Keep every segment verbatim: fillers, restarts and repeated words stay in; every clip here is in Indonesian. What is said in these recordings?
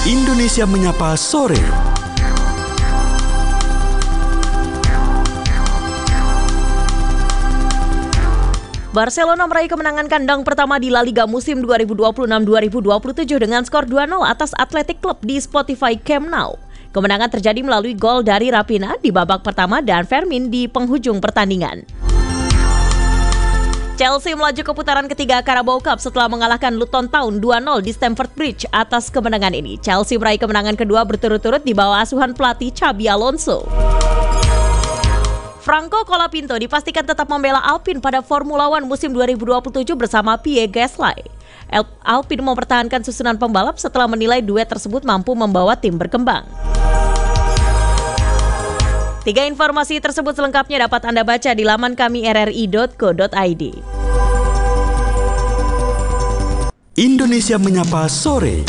Indonesia Menyapa Sore. Barcelona meraih kemenangan kandang pertama di La Liga musim dua ribu dua puluh enam dua ribu dua puluh tujuh dengan skor dua nol atas Athletic Club di Spotify Camp Nou. Kemenangan terjadi melalui gol dari Raphinha di babak pertama dan Fermin di penghujung pertandingan. Chelsea melaju ke putaran ketiga Carabao Cup setelah mengalahkan Luton Town dua nol di Stamford Bridge. Atas kemenangan ini, Chelsea meraih kemenangan kedua berturut-turut di bawah asuhan pelatih Xabi Alonso. Franco Colapinto dipastikan tetap membela Alpine pada Formula One musim dua ribu dua puluh tujuh bersama Pierre Gasly. Alpine mempertahankan susunan pembalap setelah menilai duet tersebut mampu membawa tim berkembang. Tiga informasi tersebut selengkapnya dapat Anda baca di laman kami r r i dot co dot i d. Indonesia Menyapa Sore.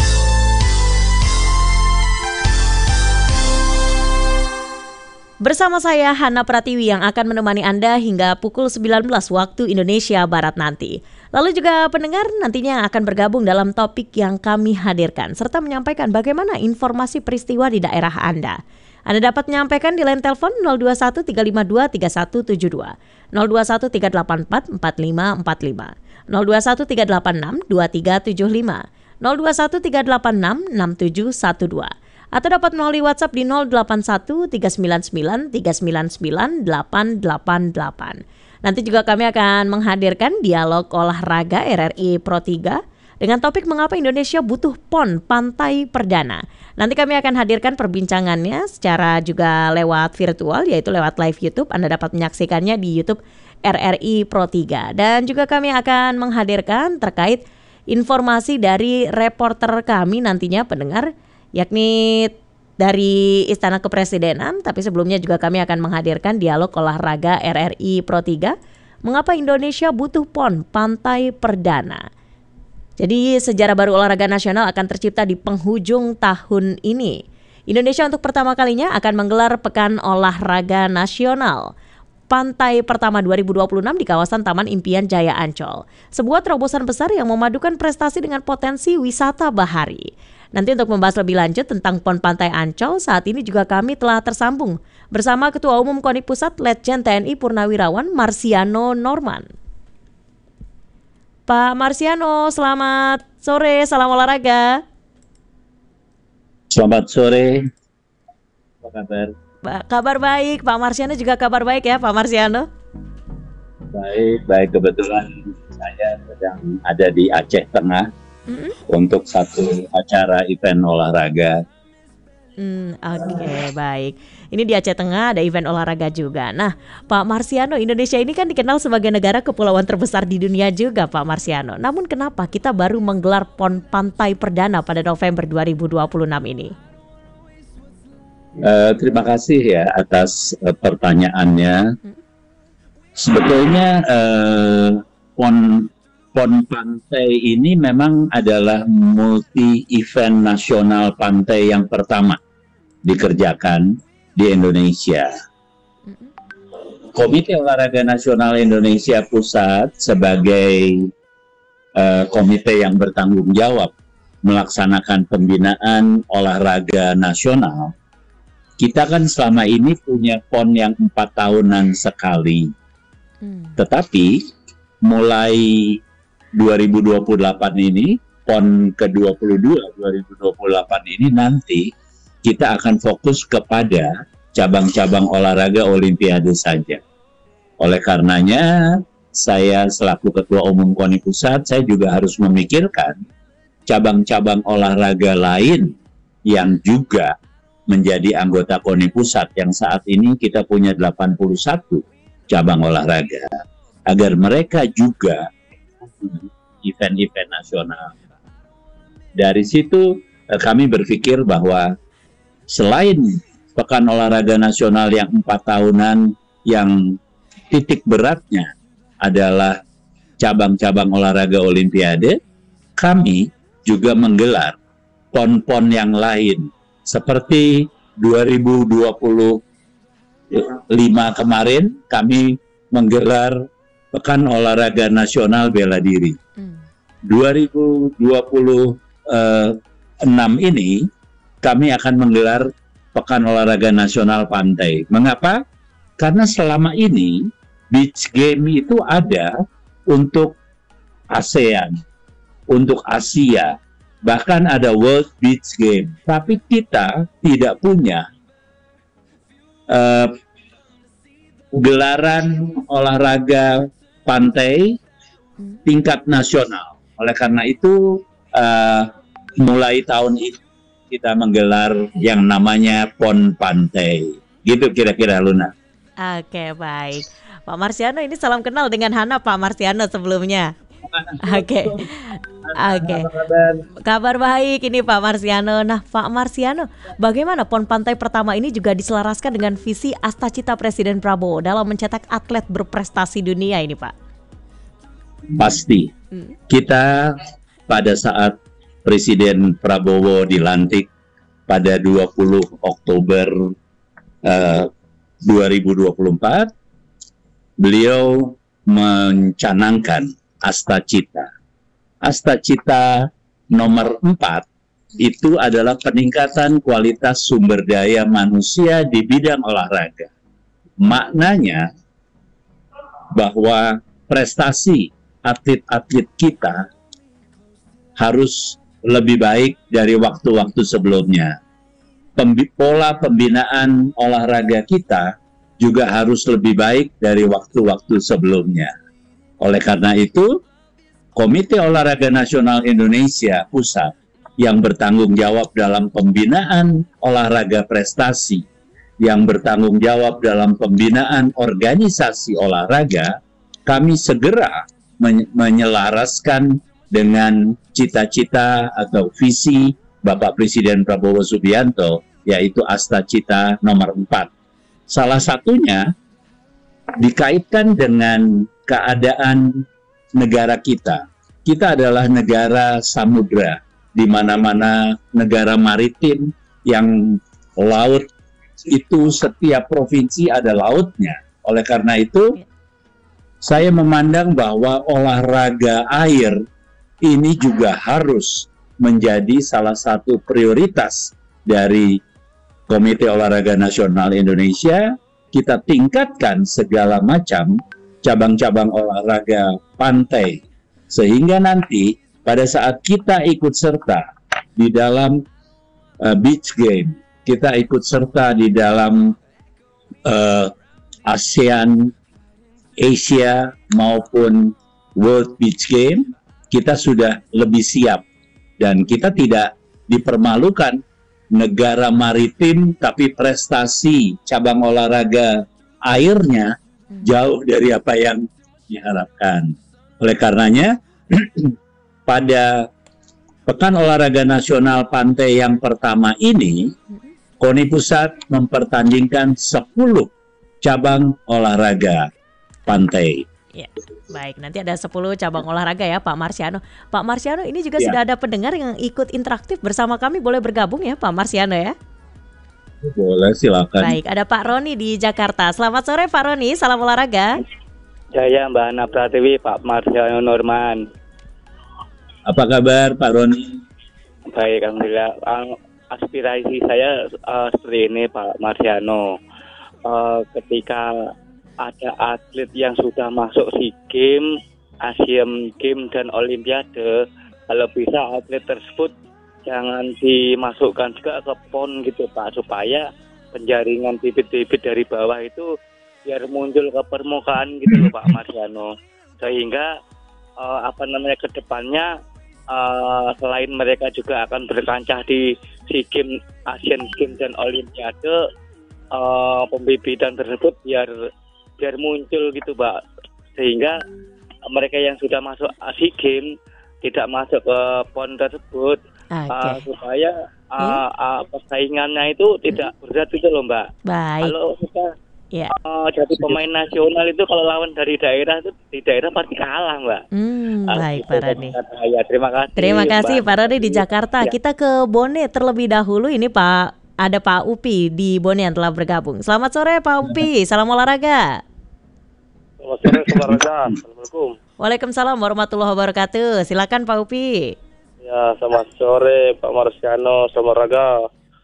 Bersama saya Hana Pratiwi yang akan menemani Anda hingga pukul sembilan belas waktu Indonesia Barat nanti. Lalu juga pendengar nantinya akan bergabung dalam topik yang kami hadirkan serta menyampaikan bagaimana informasi peristiwa di daerah Anda. Anda dapat menyampaikan di line telepon nol dua satu tiga lima dua tiga satu tujuh dua, nol dua satu tiga delapan empat empat lima empat lima, nol dua satu tiga delapan enam dua tiga tujuh lima, nol dua satu tiga delapan enam enam tujuh satu dua. Atau dapat melalui WhatsApp di nol delapan satu tiga sembilan sembilan tiga sembilan sembilan delapan delapan delapan. Nanti juga kami akan menghadirkan dialog olahraga R R I Pro tiga dengan topik mengapa Indonesia butuh P O N Pantai Perdana. Nanti kami akan hadirkan perbincangannya secara juga lewat virtual, yaitu lewat live YouTube. Anda dapat menyaksikannya di YouTube R R I Pro tiga. Dan juga kami akan menghadirkan terkait informasi dari reporter kami nantinya pendengar, yakni dari Istana Kepresidenan. Tapi sebelumnya juga kami akan menghadirkan dialog olahraga R R I Pro tiga, mengapa Indonesia butuh P O N Pantai Perdana. Jadi sejarah baru olahraga nasional akan tercipta di penghujung tahun ini. Indonesia untuk pertama kalinya akan menggelar Pekan Olahraga Nasional Pantai pertama dua ribu dua puluh enam di kawasan Taman Impian Jaya Ancol. Sebuah terobosan besar yang memadukan prestasi dengan potensi wisata bahari. Nanti untuk membahas lebih lanjut tentang P O N Pantai Ancol, saat ini juga kami telah tersambung bersama Ketua Umum KONI Pusat Letjen T N I Purnawirawan Marsiano Norman. Pak Marsiano, selamat sore, salam olahraga. Selamat sore, apa kabar? Ba- kabar baik, Pak Marsiano juga kabar baik ya Pak Marsiano? Baik, baik kebetulan saya sedang ada di Aceh Tengah mm-hmm. untuk satu acara event olahraga. Hmm, Oke, okay, baik. Ini di Aceh Tengah ada event olahraga juga. Nah, Pak Marsiano, Indonesia ini kan dikenal sebagai negara kepulauan terbesar di dunia juga, Pak Marsiano. Namun kenapa kita baru menggelar P O N Pantai Perdana pada November dua ribu dua puluh enam ini? Uh, terima kasih ya atas uh, pertanyaannya. Hmm. Sebetulnya uh, P O N P O N Pantai ini memang adalah multi event nasional pantai yang pertama dikerjakan di Indonesia. Komite Olahraga Nasional Indonesia Pusat sebagai uh, komite yang bertanggung jawab melaksanakan pembinaan olahraga nasional, kita kan selama ini punya P O N yang empat tahunan sekali. Hmm. Tetapi mulai dua ribu dua puluh delapan ini, P O N ke dua puluh dua dua ribu dua puluh delapan ini nanti kita akan fokus kepada cabang-cabang olahraga Olimpiade saja. Oleh karenanya, saya selaku Ketua Umum KONI Pusat, saya juga harus memikirkan cabang-cabang olahraga lain yang juga menjadi anggota KONI Pusat, yang saat ini kita punya delapan puluh satu cabang olahraga, agar mereka juga event-event nasional. Dari situ kami berpikir bahwa selain Pekan Olahraga Nasional yang empat tahunan yang titik beratnya adalah cabang-cabang olahraga Olimpiade, kami juga menggelar P O N-P O N yang lain seperti dua ribu dua puluh lima kemarin kami menggelar Pekan Olahraga Nasional Bela Diri. Hmm. dua ribu dua puluh enam ini kami akan menggelar Pekan Olahraga Nasional Pantai. Mengapa? Karena selama ini beach game itu ada untuk ASEAN, untuk Asia, bahkan ada World Beach Game. Tapi kita tidak punya uh, gelaran olahraga pantai tingkat nasional. Oleh karena itu, uh, mulai tahun ini kita menggelar yang namanya PON Pantai. Gitu kira-kira, Luna. Oke, baik. Pak Marsiano, ini salam kenal dengan Hana, Pak Marsiano sebelumnya. Oke. Oke. Kabar baik ini Pak Marsiano. Nah, Pak Marsiano, bagaimana PON Pantai pertama ini juga diselaraskan dengan visi Astacita Presiden Prabowo dalam mencetak atlet berprestasi dunia ini, Pak? Pasti. Kita pada saat Presiden Prabowo dilantik pada dua puluh Oktober uh, dua ribu dua puluh empat, beliau mencanangkan Astacita. Astacita nomor empat itu adalah peningkatan kualitas sumber daya manusia di bidang olahraga. Maknanya bahwa prestasi atlet-atlet kita harus lebih baik dari waktu-waktu sebelumnya. Pembi- pola pembinaan olahraga kita juga harus lebih baik dari waktu-waktu sebelumnya. Oleh karena itu, Komite Olahraga Nasional Indonesia Pusat yang bertanggung jawab dalam pembinaan olahraga prestasi, yang bertanggung jawab dalam pembinaan organisasi olahraga, kami segera men- menyelaraskan dengan cita-cita atau visi Bapak Presiden Prabowo Subianto, yaitu Astacita nomor empat. Salah satunya dikaitkan dengan keadaan negara kita. Kita adalah negara samudra, di mana-mana negara maritim yang laut itu setiap provinsi ada lautnya. Oleh karena itu, saya memandang bahwa olahraga air ini juga harus menjadi salah satu prioritas dari Komite Olahraga Nasional Indonesia. Kita tingkatkan segala macam cabang-cabang olahraga pantai, sehingga nanti pada saat kita ikut serta di dalam uh, beach game, kita ikut serta di dalam uh, ASEAN, Asia maupun World Beach Game, kita sudah lebih siap dan kita tidak dipermalukan negara maritim tapi prestasi cabang olahraga airnya jauh dari apa yang diharapkan. Oleh karenanya pada Pekan Olahraga Nasional Pantai yang pertama ini, KONI Pusat mempertandingkan sepuluh cabang olahraga pantai. Ya, baik, nanti ada sepuluh cabang olahraga ya Pak Marsiano. Pak Marsiano, ini juga Ya. sudah ada pendengar yang ikut interaktif bersama kami, boleh bergabung ya Pak Marsiano ya? Boleh, silakan. Baik, ada Pak Roni di Jakarta. Selamat sore Pak Roni, salam olahraga. Saya Mbak Hana Pratiwi, Pak Marsiano Norman. Apa kabar Pak Roni? Baik, alhamdulillah. Uh, aspirasi saya uh, seperti ini Pak Marsiano. Uh, ketika ada atlet yang sudah masuk SEA Games, Asian Games dan Olimpiade, kalau bisa atlet tersebut jangan dimasukkan juga ke PON gitu Pak, supaya penjaringan bibit-bibit dari bawah itu biar muncul ke permukaan gitu loh Pak Marsiano, sehingga uh, apa namanya ke depannya uh, selain mereka juga akan berkancah di SEA Games, Asian Games dan Olimpiade, uh, pembibitan tersebut biar biar muncul gitu Pak, sehingga mereka yang sudah masuk SEA Games tidak masuk ke PON tersebut. Oke. Uh, supaya uh, uh, persaingannya itu tidak berat itu loh Mbak. Baik. Kalau kita Ya. uh, jadi pemain nasional itu kalau lawan dari daerah itu di daerah pasti kalah Mbak. Hmm, Uh, baik itu Pak Roni. kata- Ya, terima kasih. Terima kasih Mbak. Pak Roni di Jakarta. Ya. Kita ke Bone terlebih dahulu. Ini Pak, ada Pak Upi di Bone yang telah bergabung. Selamat sore Pak Upi, salam olahraga. Selamat sore, olahraga. Assalamualaikum. Waalaikumsalam warahmatullahi wabarakatuh. Silakan Pak Upi. Ya, selamat sore Pak Marsiano, selamat olahraga.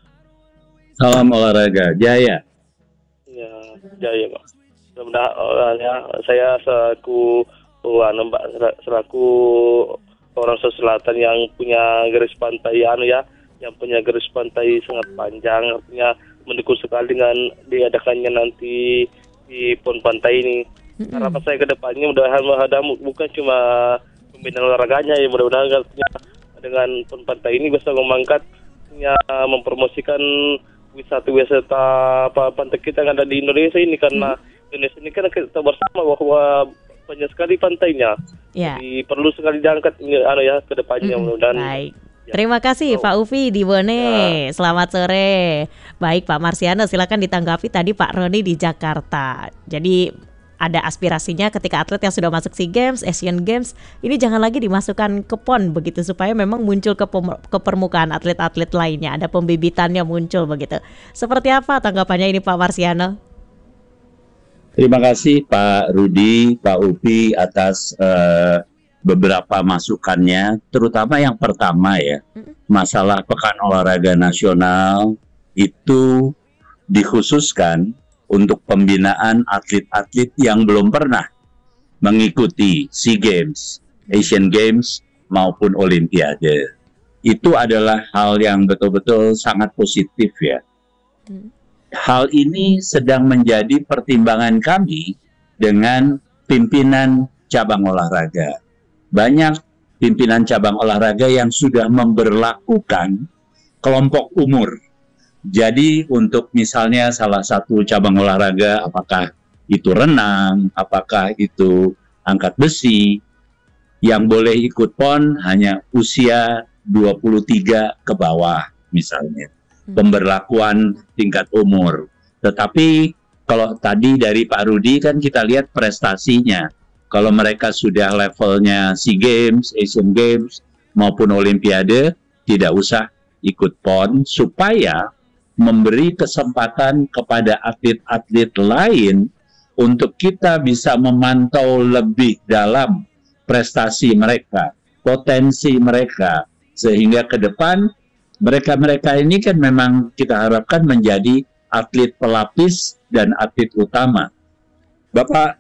Salam olahraga, jaya. Ya, jaya Pak. Mudah-mudahan ya, saya selaku anu Mbak, selaku orang Sulawesi Selatan yang punya garis pantai anu ya, yang punya garis pantai sangat panjang, artinya mendukung sekali dengan diadakannya nanti di pon pantai ini. Mm-hmm. Harapan saya ke depannya mudah-mudahan bukan cuma pembinaan olahraganya ya, mudah-mudahan artinya dengan pon pantai ini bisa mengangkat ya, mempromosikan wisata-wisata pantai kita yang ada di Indonesia ini, karena hmm. Indonesia ini kan kita bersama bahwa banyak sekali pantainya. Ya. Jadi perlu sekali diangkat anu ya ke depannya hmm. mudah-mudahan. Baik. Ya. Terima kasih oh. Pak Ufi di Bone. Ya. Selamat sore. Baik Pak Marsiano, silakan ditanggapi tadi Pak Roni di Jakarta. Jadi ada aspirasinya ketika atlet yang sudah masuk SEA Games, Asian Games ini jangan lagi dimasukkan ke pon begitu, supaya memang muncul ke, pem- ke permukaan atlet-atlet lainnya, ada pembibitannya muncul begitu. Seperti apa tanggapannya ini Pak Marsiano? Terima kasih Pak Rudi, Pak Upi atas uh, beberapa masukannya, terutama yang pertama ya, masalah Pekan Olahraga Nasional itu dikhususkan untuk pembinaan atlet-atlet yang belum pernah mengikuti SEA Games, Asian Games maupun Olimpiade. Itu adalah hal yang betul-betul sangat positif ya. Hal ini sedang menjadi pertimbangan kami dengan pimpinan cabang olahraga. Banyak pimpinan cabang olahraga yang sudah memberlakukan kelompok umur. Jadi untuk misalnya salah satu cabang olahraga, apakah itu renang, apakah itu angkat besi, yang boleh ikut pon hanya usia dua puluh tiga ke bawah misalnya. Pemberlakuan tingkat umur. Tetapi kalau tadi dari Pak Rudi kan kita lihat prestasinya. Kalau mereka sudah levelnya SEA Games, Asian Games maupun Olimpiade, tidak usah ikut pon, supaya memberi kesempatan kepada atlet-atlet lain untuk kita bisa memantau lebih dalam prestasi mereka, potensi mereka, sehingga ke depan mereka-mereka ini kan memang kita harapkan menjadi atlet pelapis dan atlet utama. Bapak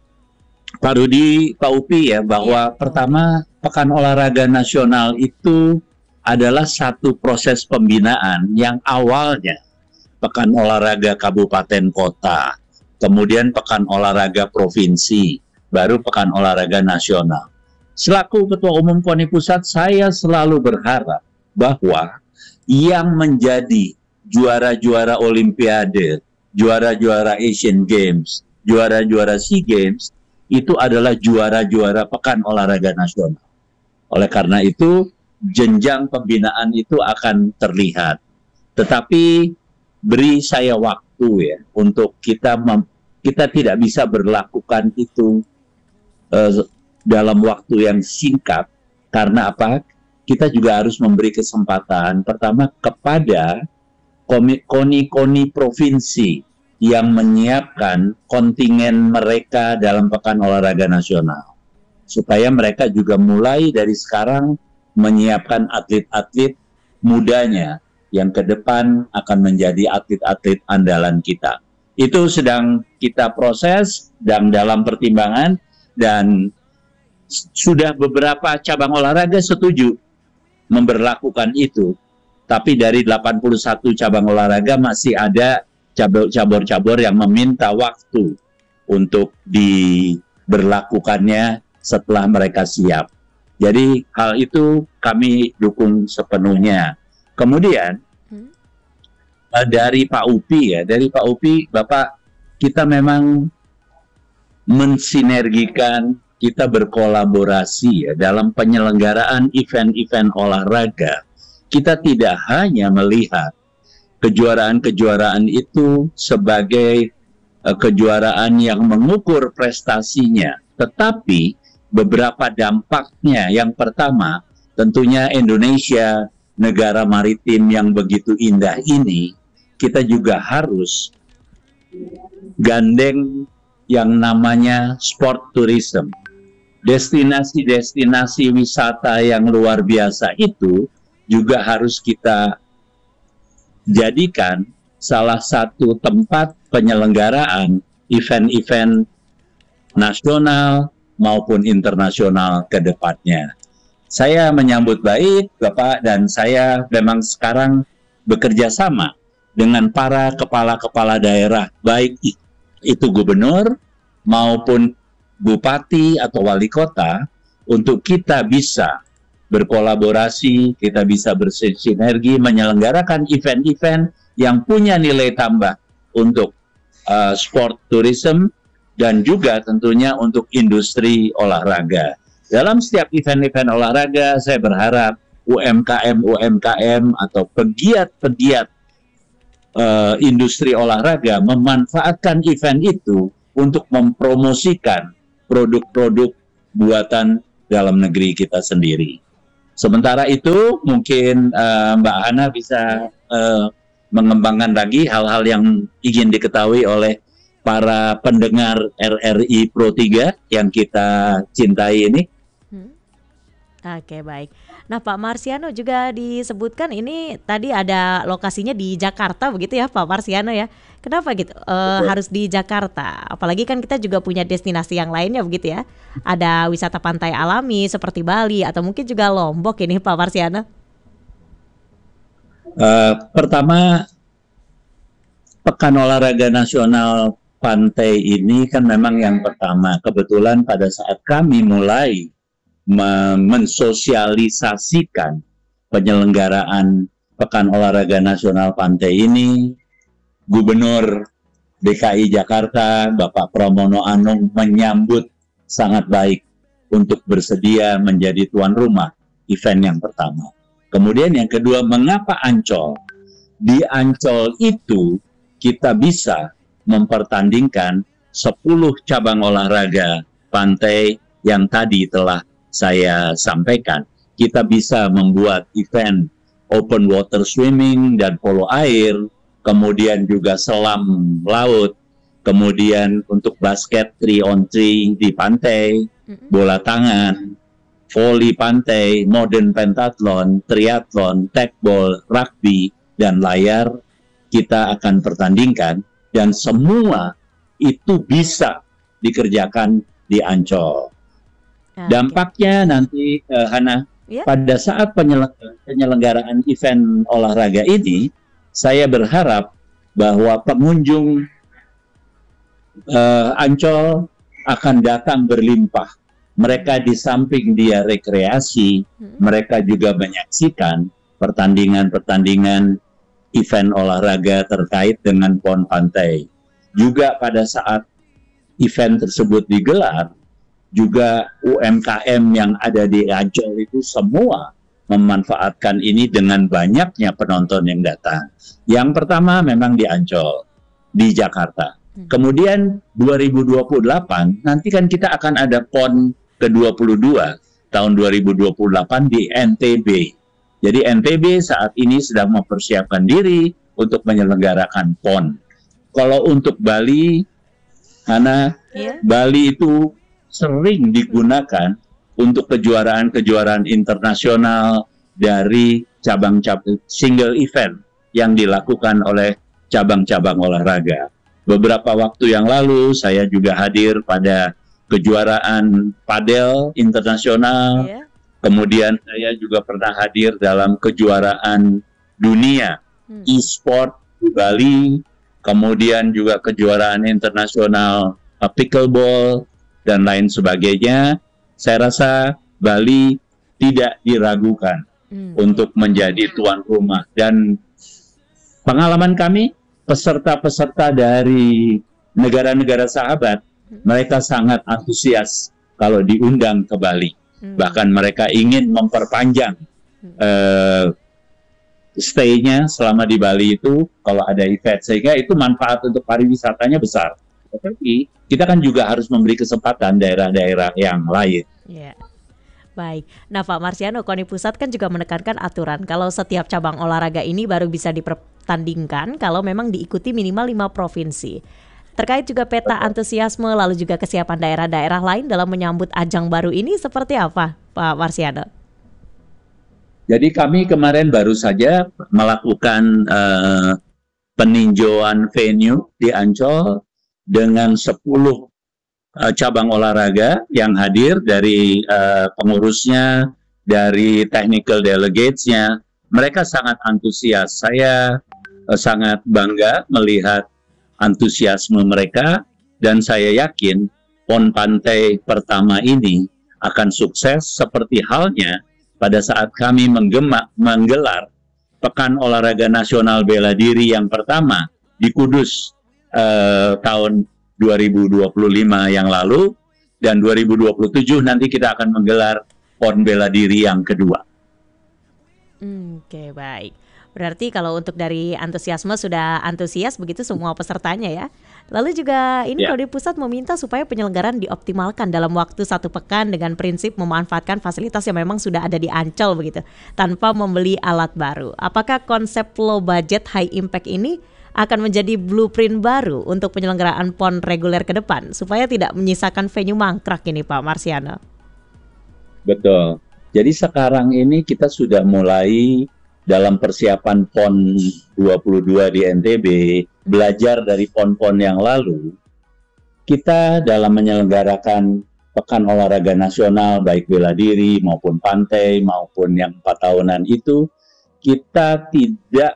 Pak Rudi, Pak Upi ya, bahwa pertama Pekan Olahraga Nasional itu adalah satu proses pembinaan yang awalnya Pekan Olahraga Kabupaten Kota, kemudian Pekan Olahraga Provinsi, baru Pekan Olahraga Nasional. Selaku Ketua Umum KONI Pusat, saya selalu berharap bahwa yang menjadi juara-juara Olimpiade, juara-juara Asian Games, juara-juara SEA Games, itu adalah juara-juara Pekan Olahraga Nasional. Oleh karena itu, jenjang pembinaan itu akan terlihat. Tetapi beri saya waktu ya untuk kita mem- kita tidak bisa berlakukan itu uh, dalam waktu yang singkat, karena apa? Kita juga harus memberi kesempatan pertama kepada koni-koni provinsi yang menyiapkan kontingen mereka dalam Pekan Olahraga Nasional, supaya mereka juga mulai dari sekarang menyiapkan atlet-atlet mudanya yang ke depan akan menjadi atlet-atlet andalan kita. Itu sedang kita proses dan dalam pertimbangan, dan sudah beberapa cabang olahraga setuju memberlakukan itu. Tapi dari delapan puluh satu cabang olahraga masih ada cabur-cabur yang meminta waktu untuk diberlakukannya setelah mereka siap. Jadi hal itu kami dukung sepenuhnya. Kemudian hmm. dari Pak Upi ya, dari Pak Upi, Bapak, kita memang mensinergikan, kita berkolaborasi ya dalam penyelenggaraan event-event olahraga. Kita tidak hanya melihat kejuaraan-kejuaraan itu sebagai uh, kejuaraan yang mengukur prestasinya, tetapi beberapa dampaknya. Yang pertama, tentunya Indonesia, negara maritim yang begitu indah ini, kita juga harus gandeng yang namanya sport tourism. Destinasi-destinasi wisata yang luar biasa itu juga harus kita jadikan salah satu tempat penyelenggaraan event-event nasional maupun internasional ke depannya. Saya menyambut baik, Bapak, dan saya memang sekarang bekerja sama dengan para kepala-kepala daerah, baik itu gubernur maupun bupati atau wali kota, untuk kita bisa berkolaborasi, kita bisa bersinergi menyelenggarakan event-event yang punya nilai tambah untuk uh, sport tourism dan juga tentunya untuk industri olahraga. Dalam setiap event-event olahraga, saya berharap U M K M-U M K M atau pegiat-pegiat uh, industri olahraga memanfaatkan event itu untuk mempromosikan produk-produk buatan dalam negeri kita sendiri. Sementara itu, mungkin uh, Mbak Hana bisa uh, mengembangkan lagi hal-hal yang ingin diketahui oleh para pendengar R R I Pro tiga yang kita cintai ini. Hmm. Oke, baik. Nah, Pak Marsiano juga disebutkan ini tadi ada lokasinya di Jakarta begitu ya, Pak Marsiano ya. Kenapa gitu eh, harus di Jakarta? Apalagi kan kita juga punya destinasi yang lainnya begitu ya. Ada wisata pantai alami seperti Bali atau mungkin juga Lombok ini, Pak Marsiano. Uh, pertama, Pekan Olahraga Nasional Pantai ini kan memang yang pertama. Kebetulan pada saat kami mulai mensosialisasikan penyelenggaraan Pekan Olahraga Nasional Pantai ini, Gubernur D K I Jakarta, Bapak Pramono Anung menyambut sangat baik untuk bersedia menjadi tuan rumah event yang pertama. Kemudian yang kedua, mengapa Ancol? Di Ancol itu kita bisa mempertandingkan sepuluh cabang olahraga pantai yang tadi telah saya sampaikan. Kita bisa membuat event open water swimming dan polo air, kemudian juga selam laut, kemudian untuk basket three on three di pantai, bola tangan, voli pantai, modern pentathlon, triathlon, tekbol, rugby, dan layar kita akan pertandingkan, dan semua itu bisa dikerjakan di Ancol. Nah, Dampaknya nanti, uh, Hana, ya. pada saat penyelenggaraan event olahraga ini, saya berharap bahwa pengunjung uh, Ancol akan datang berlimpah. Mereka di samping dia rekreasi, hmm. mereka juga menyaksikan pertandingan-pertandingan event olahraga terkait dengan P O N Pantai. Juga pada saat event tersebut digelar, juga U M K M yang ada di Ancol itu semua memanfaatkan ini dengan banyaknya penonton yang datang. Yang pertama memang di Ancol, di Jakarta. Kemudian dua ribu dua puluh delapan, nanti kan kita akan ada P O N ke dua puluh dua tahun dua ribu dua puluh delapan di N T B. Jadi N T B saat ini sedang mempersiapkan diri untuk menyelenggarakan P O N. Kalau untuk Bali, Hana, yeah. Bali itu sering digunakan untuk kejuaraan-kejuaraan internasional dari cabang-cabang single event yang dilakukan oleh cabang-cabang olahraga. Beberapa waktu yang lalu saya juga hadir pada kejuaraan padel internasional. Yeah. Kemudian saya juga pernah hadir dalam kejuaraan dunia hmm. e-sport di Bali, kemudian juga kejuaraan internasional uh, pickleball dan lain sebagainya. Saya rasa Bali tidak diragukan hmm. untuk menjadi tuan rumah, dan pengalaman kami peserta-peserta dari negara-negara sahabat, hmm. mereka sangat antusias kalau diundang ke Bali. Bahkan mereka ingin memperpanjang uh, stay-nya selama di Bali itu kalau ada event, sehingga itu manfaat untuk pariwisatanya besar. Tetapi kita kan juga harus memberi kesempatan daerah-daerah yang lain. Yeah. Baik. Nah, Pak Marsiano, KONI Pusat kan juga menekankan aturan kalau setiap cabang olahraga ini baru bisa dipertandingkan kalau memang diikuti minimal lima provinsi. Terkait juga peta antusiasme lalu juga kesiapan daerah-daerah lain dalam menyambut ajang baru ini seperti apa, Pak Marsiano? Jadi kami kemarin baru saja melakukan uh, peninjauan venue di Ancol dengan sepuluh uh, cabang olahraga yang hadir dari uh, pengurusnya, dari technical delegates-nya. Mereka sangat antusias. Saya uh, sangat bangga melihat antusiasme mereka, dan saya yakin PON Pantai pertama ini akan sukses seperti halnya pada saat kami menggema, menggelar Pekan Olahraga Nasional Bela Diri yang pertama di Kudus eh, tahun dua ribu dua puluh lima yang lalu, dan dua ribu dua puluh tujuh nanti kita akan menggelar PON Bela Diri yang kedua. Hmm, Oke, baik. Berarti kalau untuk dari antusiasme sudah antusias begitu semua pesertanya ya. Lalu juga ini Ya. Prodi Pusat meminta supaya penyelenggaraan dioptimalkan dalam waktu satu pekan dengan prinsip memanfaatkan fasilitas yang memang sudah ada di Ancol begitu, tanpa membeli alat baru. Apakah konsep low budget high impact ini akan menjadi blueprint baru untuk penyelenggaraan PON reguler ke depan supaya tidak menyisakan venue mangkrak ini Pak Marsiano? Betul. Jadi sekarang ini kita sudah mulai dalam persiapan PON dua puluh dua di N T B, belajar dari PON-PON yang lalu. Kita dalam menyelenggarakan Pekan Olahraga Nasional, baik bela diri maupun pantai maupun yang empat tahunan itu, kita tidak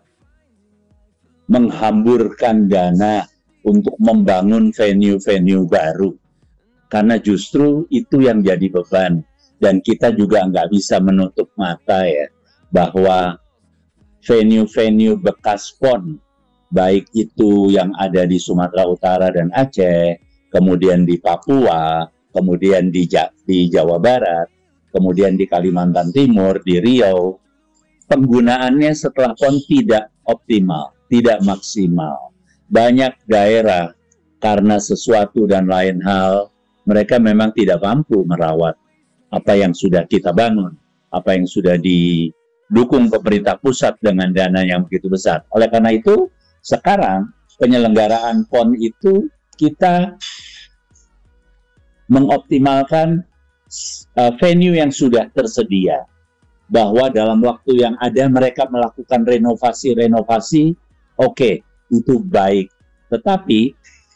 menghamburkan dana untuk membangun venue-venue baru. Karena justru itu yang jadi beban. Dan kita juga nggak bisa menutup mata ya, bahwa venue-venue bekas PON, baik itu yang ada di Sumatera Utara dan Aceh, kemudian di Papua, kemudian di, ja di Jawa Barat, kemudian di Kalimantan Timur, di Riau, penggunaannya setelah PON tidak optimal, tidak maksimal. Banyak daerah karena sesuatu dan lain hal, mereka memang tidak mampu merawat apa yang sudah kita bangun, apa yang sudah di dukung pemerintah pusat dengan dana yang begitu besar. Oleh karena itu, sekarang penyelenggaraan PON itu kita mengoptimalkan uh, venue yang sudah tersedia. Bahwa dalam waktu yang ada mereka melakukan renovasi-renovasi, oke, okay, itu baik. Tetapi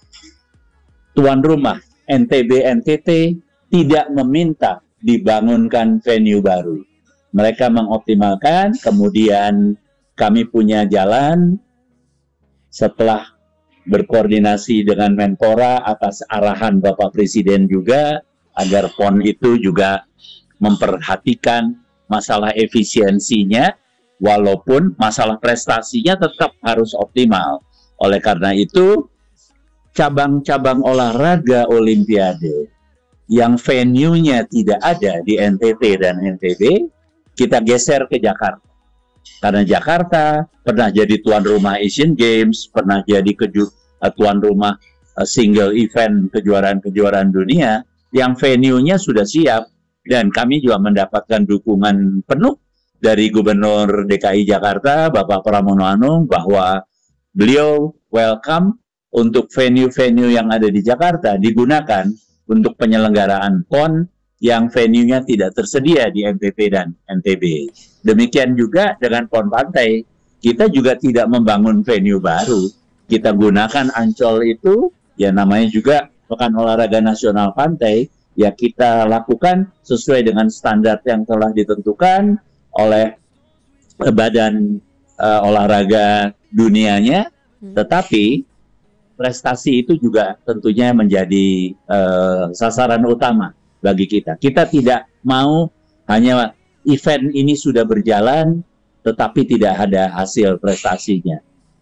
tuan rumah N T B N T T tidak meminta dibangunkan venue baru. Mereka mengoptimalkan, kemudian kami punya jalan setelah berkoordinasi dengan Menpora atas arahan Bapak Presiden juga, agar PON itu juga memperhatikan masalah efisiensinya, walaupun masalah prestasinya tetap harus optimal. Oleh karena itu, cabang-cabang olahraga Olimpiade yang venue-nya tidak ada di N T T dan N T B, kita geser ke Jakarta. Karena Jakarta pernah jadi tuan rumah Asian Games, pernah jadi keju uh, tuan rumah uh, single event kejuaraan-kejuaraan dunia, yang venue-nya sudah siap. Dan kami juga mendapatkan dukungan penuh dari Gubernur D K I Jakarta, Bapak Pramono Anung, bahwa beliau welcome untuk venue-venue yang ada di Jakarta digunakan untuk penyelenggaraan PON yang venue-nya tidak tersedia di N T T dan N T B. Demikian juga dengan PON Pantai, kita juga tidak membangun venue baru. Kita gunakan Ancol itu, ya namanya juga Pekan Olahraga Nasional Pantai, ya kita lakukan sesuai dengan standar yang telah ditentukan oleh Badan uh, Olahraga Dunianya, tetapi prestasi itu juga tentunya menjadi uh, sasaran utama bagi kita. Kita tidak mau hanya event ini sudah berjalan, tetapi tidak ada hasil prestasinya.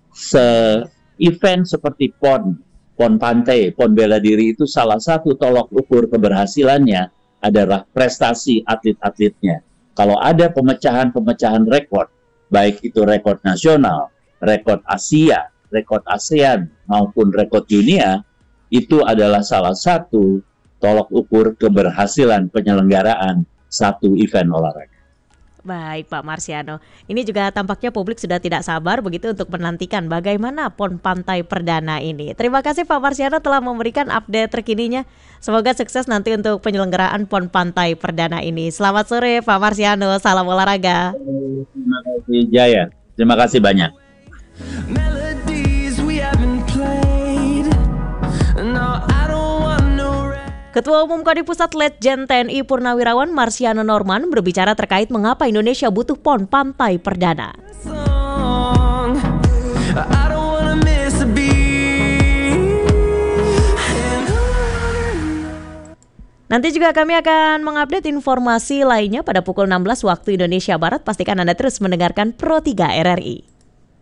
Se-event seperti PON, PON Pantai, PON Bela Diri itu salah satu tolok ukur keberhasilannya adalah prestasi atlet-atletnya. Kalau ada pemecahan-pemecahan rekor, baik itu rekor nasional, rekor Asia, rekor ASEAN, maupun rekor dunia, itu adalah salah satu tolok ukur keberhasilan penyelenggaraan satu event olahraga. Baik Pak Marsiano, ini juga tampaknya publik sudah tidak sabar begitu untuk menantikan bagaimana PON Pantai Perdana ini. Terima kasih Pak Marsiano telah memberikan update terkininya. Semoga sukses nanti untuk penyelenggaraan PON Pantai Perdana ini. Selamat sore Pak Marsiano, salam olahraga. Terima kasih Jaya, terima kasih banyak. Melody Ketua Umum Koni Pusat Letjen T N I Purnawirawan Marsiano Norman berbicara terkait mengapa Indonesia butuh PON Pantai Perdana. Nanti juga kami akan mengupdate informasi lainnya pada pukul enam belas waktu Indonesia Barat. Pastikan Anda terus mendengarkan Pro tiga R R I.